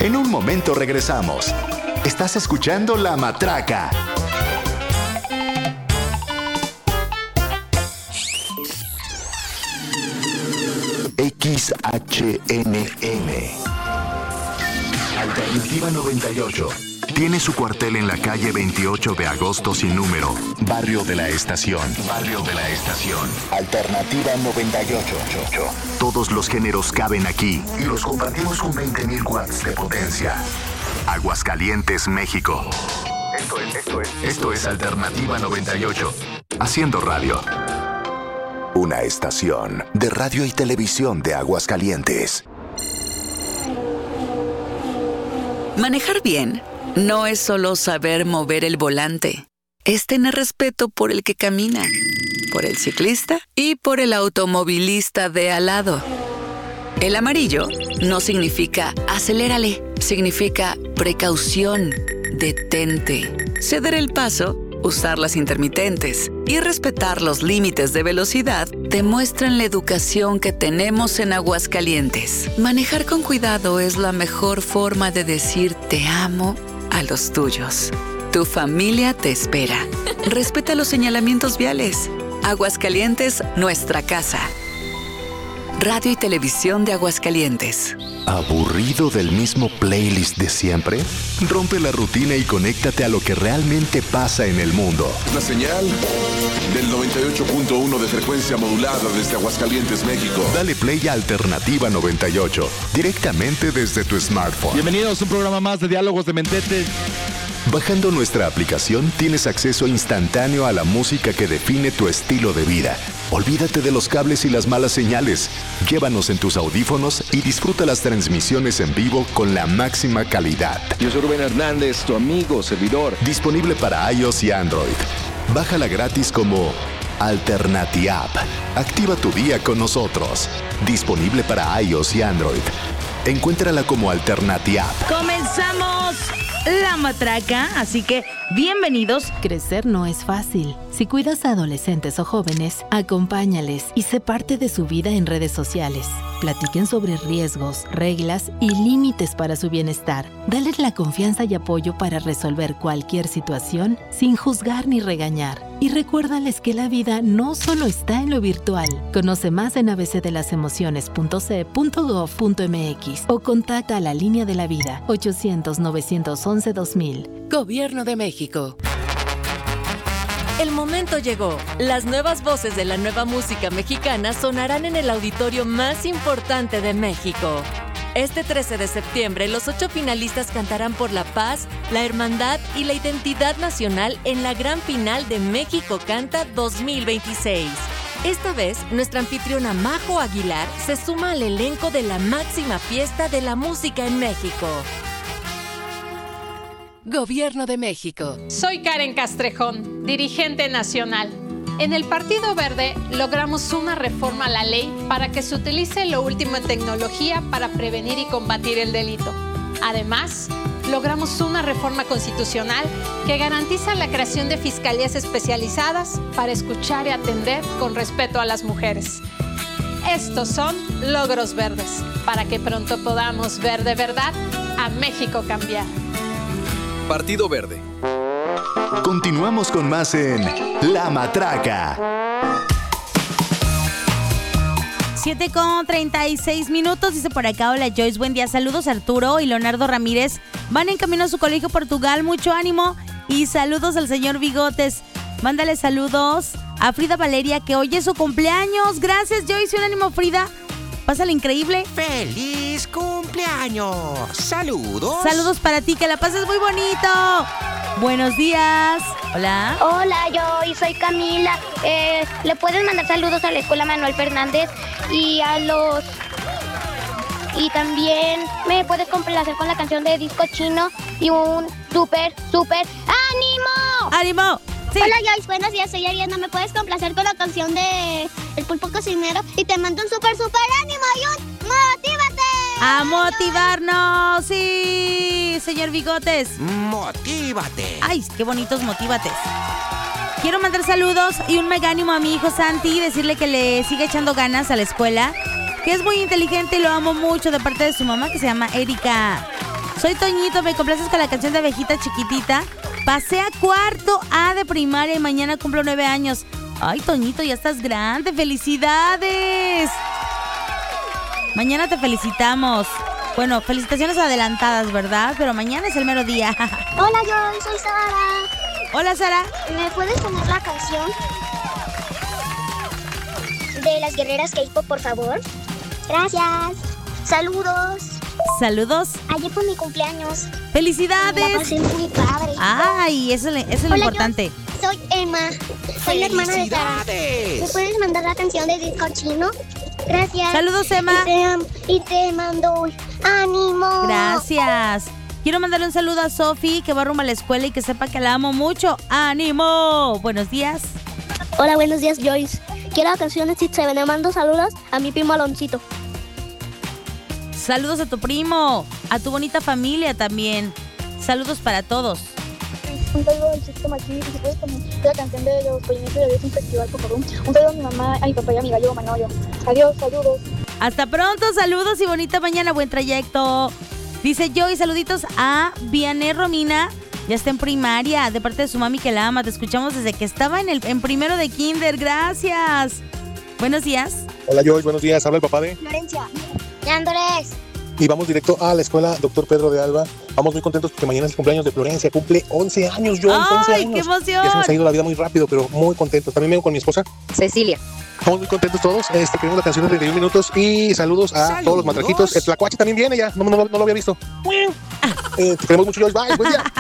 En un momento regresamos. Estás escuchando La Matraca. XHNN Alternativa 98. Tiene su cuartel en la calle 28 de agosto sin número, Barrio de la Estación. Barrio de la Estación. Alternativa 98. Todos los géneros caben aquí y los compartimos con 20,000 watts de potencia. Aguascalientes, México. Esto es Alternativa 98. Haciendo radio. Una estación de radio y televisión de Aguascalientes. Manejar bien no es solo saber mover el volante. Es tener respeto por el que camina, por el ciclista y por el automovilista de al lado. El amarillo no significa acelérale, significa precaución, detente, ceder el paso, usar las intermitentes y respetar los límites de velocidad demuestran la educación que tenemos en Aguascalientes. Manejar con cuidado es la mejor forma de decir te amo a los tuyos. Tu familia te espera. Respeta los señalamientos viales. Aguascalientes, nuestra casa. Radio y Televisión de Aguascalientes. ¿Aburrido del mismo playlist de siempre? Rompe la rutina y conéctate a lo que realmente pasa en el mundo. La señal del 98.1 de frecuencia modulada desde Aguascalientes, México. Dale play a Alternativa 98, directamente desde tu smartphone. Bienvenidos a un programa más de Diálogos de Mentete. Bajando nuestra aplicación tienes acceso instantáneo a la música que define tu estilo de vida. Olvídate de los cables y las malas señales. Llévanos en tus audífonos y disfruta las transmisiones en vivo con la máxima calidad. Yo soy Rubén Hernández, tu amigo, servidor. Disponible para iOS y Android. Bájala gratis como Alternatiapp. Activa tu día con nosotros. Disponible para iOS y Android. Encuéntrala como Alternatiapp. ¡Comenzamos! La Matraca, así que bienvenidos. Crecer no es fácil. Si cuidas a adolescentes o jóvenes, acompáñales y sé parte de su vida en redes sociales. Platiquen sobre riesgos, reglas y límites para su bienestar. Dales la confianza y apoyo para resolver cualquier situación sin juzgar ni regañar. Y recuérdales que la vida no solo está en lo virtual. Conoce más en abcdelasemociones.ce.gov.mx o contacta a la Línea de la Vida 800-911-2000. Gobierno de México. El momento llegó. Las nuevas voces de la nueva música mexicana sonarán en el auditorio más importante de México. Este 13 de septiembre, los 8 finalistas cantarán por la paz, la hermandad y la identidad nacional en la gran final de México Canta 2026. Esta vez, nuestra anfitriona Majo Aguilar se suma al elenco de la máxima fiesta de la música en México. Gobierno de México. Soy Karen Castrejón, dirigente nacional. En el Partido Verde logramos una reforma a la ley para que se utilice lo último en tecnología para prevenir y combatir el delito. Además, logramos una reforma constitucional que garantiza la creación de fiscalías especializadas para escuchar y atender con respeto a las mujeres. Estos son logros verdes, para que pronto podamos ver de verdad a México cambiar. Partido Verde. Continuamos con más en La Matraca. 7:36, dice por acá, hola Joyce, buen día, saludos Arturo y Leonardo Ramírez, van en camino a su colegio Portugal, mucho ánimo y saludos al señor Bigotes, mándale saludos a Frida Valeria que hoy es su cumpleaños, gracias Joyce, un ánimo Frida, pásale increíble. ¡Feliz cumpleaños! ¡Saludos! Saludos para ti, que la pases muy bonito. Buenos días. Hola. Hola, yo soy Camila. ¿Le puedes mandar saludos a la Escuela Manuel Fernández y a los... Y también me puedes complacer con la canción de Disco Chino y un súper ¡ánimo! ¡Ánimo! Sí. Hola Joyce, buenos días, soy Ariana. ¿Me puedes complacer con la canción de El Pulpo Cocinero? Y te mando un súper ánimo y un ¡motívate! ¡A motivarnos! ¡Sí, señor Bigotes! ¡Motívate! ¡Ay, qué bonitos motívates! Quiero mandar saludos y un mega ánimo a mi hijo Santi y decirle que le siga echando ganas a la escuela, que es muy inteligente y lo amo mucho, de parte de su mamá, que se llama Erika Soy Toñito, me complaces con la canción de Abejita Chiquitita. Pasé a cuarto A de primaria y mañana cumplo 9 años. Ay, Toñito, ya estás grande. ¡Felicidades! Mañana te felicitamos. Bueno, felicitaciones adelantadas, ¿verdad? Pero mañana es el mero día. Hola, yo soy Sara. Hola, Sara. ¿Me puedes poner la canción de las guerreras K-pop, por favor? Gracias. Saludos. Saludos. Ayer fue mi cumpleaños. ¡Felicidades! La pasé muy padre. Ay, eso es lo importante. Yo soy Emma. Soy la hermana de Sara. ¿Me puedes mandar la canción de Disco Chino? Gracias. Saludos, Emma. Y te mando ánimo. Gracias. Quiero mandarle un saludo a Sofi, que va rumbo a la escuela y que sepa que la amo mucho. ¡Ánimo! Buenos días. Hola, buenos días, Joyce. Quiero la canción de Sit Seven. Le mando saludos a mi primo Aloncito. Saludos a tu primo, a tu bonita familia también. Saludos para todos. Un saludo del sistema aquí. Si puedes poner la canción de los Pollinitos de un festival, por favor. Un saludo a mi mamá, a mi papá y a mi gallo Manolio. Adiós, saludos. Hasta pronto, saludos y bonita mañana, buen trayecto. Dice Joy, saluditos a Vianey Romina. Ya está en primaria, de parte de su mami que la ama. Te escuchamos desde que estaba en primero de kinder. Gracias. Buenos días. Hola, Joy, buenos días. Habla el papá de Florencia. Y Andrés. Y vamos directo a la escuela Dr. Pedro de Alba. Vamos muy contentos porque mañana es el cumpleaños de Florencia. Cumple 11 años, Joy. 11 ¡Ay, años. qué emoción! Ya se nos ha ido la vida muy rápido, pero muy contentos. También vengo con mi esposa Cecilia. Estamos muy contentos todos. Queremos la canción de 31 minutos. Y saludos a todos los matraquitos. El Tlacuache también viene ya. No lo había visto. Te queremos mucho, Joy. Bye. Buen día.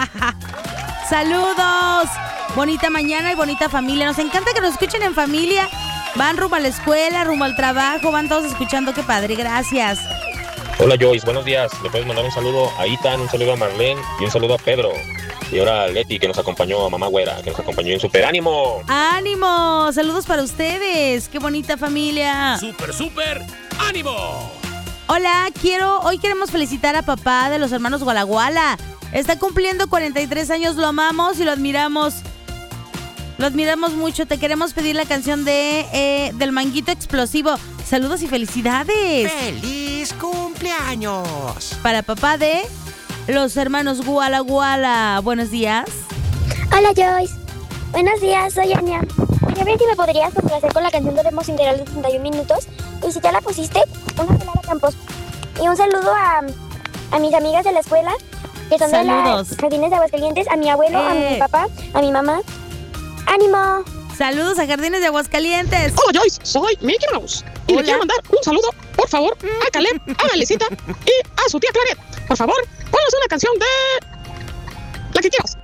Saludos. Bonita mañana y bonita familia. Nos encanta que nos escuchen en familia. Van rumbo a la escuela, rumbo al trabajo. Van todos escuchando. Qué padre. Gracias. Hola, Joyce. Buenos días. Le puedes mandar un saludo a Itan, un saludo a Marlene y un saludo a Pedro. Y ahora a Leti, que nos acompañó, a Mamá Güera, que nos acompañó en Super Ánimo. ¡Ánimo! Saludos para ustedes. ¡Qué bonita familia! ¡Súper ánimo! Hola, hoy queremos felicitar a papá de los hermanos Gualaguala. Está cumpliendo 43 años, lo amamos y lo admiramos. Lo admiramos mucho. Te queremos pedir la canción del Manguito Explosivo. Saludos y felicidades. ¡Feliz cumpleaños! Para papá de los hermanos Gualaguala. Buenos días. Hola, Joyce. Buenos días, soy Ania. Quería ver si me podrías complacer con la canción de Demos Integral de 31 minutos. Y si ya la pusiste, una de Lara Campos. Y un saludo a mis amigas de la escuela, que son Saludos. de las Jardines de Aguascalientes, a mi abuelo, a mi papá, a mi mamá. ¡Ánimo! Saludos a Jardines de Aguascalientes. Hola, Joyce, soy Mickey Mouse. Y le quiero mandar un saludo, por favor, a Caleb, a Valecita y a su tía Claret. Por favor, ponnos una canción de la que quieras.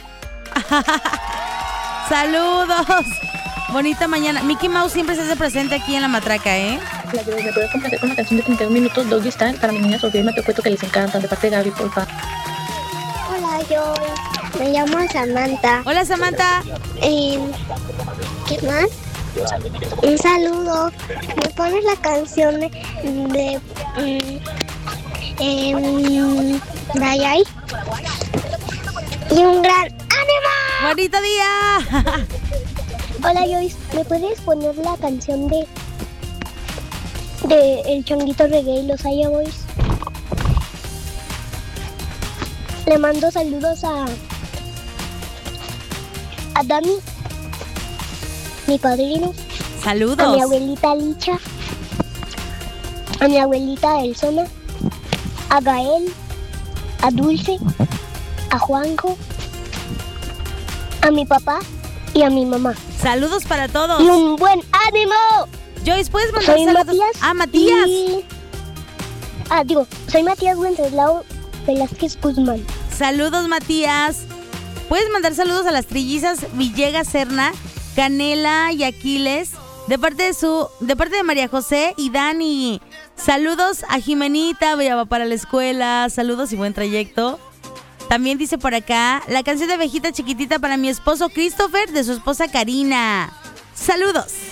Saludos. Bonita mañana. Mickey Mouse siempre se hace presente aquí en la matraca, ¿eh? Hola, Joyce, ¿me puedes complacer con la canción de 31 minutos Doggy Style para mi niña Sofía y Mateo Cueto, que les encantan, de parte de Gaby, por favor? Hola, Joyce. Me llamo Samantha. Hola, Samantha. ¿Qué más? Un saludo. ¿Me pones la canción de Dayay? Y un gran ánimo. ¡Bonito día! Hola, Joyce. ¿Me puedes poner la canción de El Changuito Reggae y los Aya Boys? Le mando saludos a Dani, mi padrino. Saludos. A mi abuelita Licha, a mi abuelita Elsona, a Gael, a Dulce, a Juanjo, a mi papá y a mi mamá. Saludos para todos. Y un buen ánimo. Joyce, ¿puedes mandar Soy saludos? Matías. Matías. Soy Matías Wenceslao Velázquez Guzmán. Saludos, Matías. Puedes mandar saludos a las trillizas Villegas Serna, Canela y Aquiles, de parte de María José y Dani. Saludos a Jimenita, ya va para la escuela. Saludos y buen trayecto. También dice por acá la canción de Abejita Chiquitita para mi esposo Christopher, de su esposa Karina. Saludos.